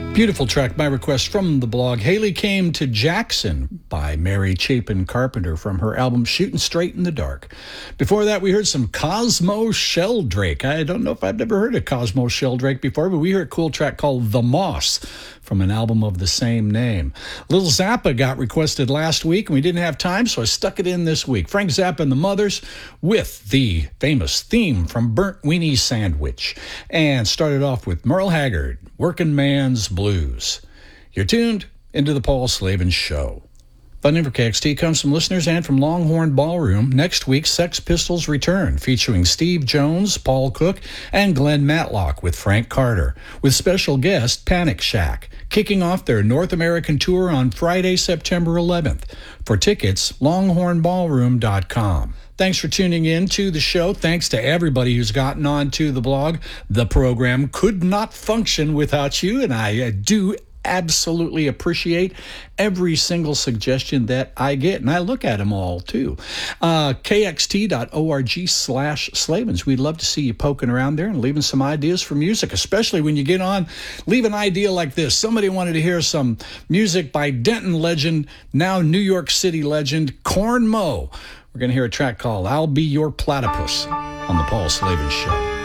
Beautiful track by request from the blog. Haley Came to Jackson by Mary Chapin Carpenter from her album Shooting Straight in the Dark. Before that, we heard some Cosmo Sheldrake. I don't know if I've never heard of Cosmo Sheldrake before, but we heard a cool track called The Moss from an album of the same name. Little Zappa got requested last week, and we didn't have time, so I stuck it in this week. Frank Zappa and the Mothers with the famous theme from Burnt Weenie Sandwich. And started off with Merle Haggard, Working Man's Blues. You're tuned into the Paul Slavin Show. Funding for KXT comes from listeners and from Longhorn Ballroom. Next week, Sex Pistols return, featuring Steve Jones, Paul Cook, and Glenn Matlock with Frank Carter, with special guest Panic Shack, kicking off their North American tour on Friday, September 11th. For tickets, longhornballroom.com. Thanks for tuning in to the show. Thanks to everybody who's gotten on to the blog. The program could not function without you, and I do absolutely appreciate every single suggestion that I get, and I look at them all too. KXT.org/Slavins. We'd love to see you poking around there and leaving some ideas for music, especially when you get on. Leave an idea like this. Somebody wanted to hear some music by Denton legend, now New York City legend, Corn Mo. We're going to hear a track called I'll Be Your Platypus on the Paul Slavin Show.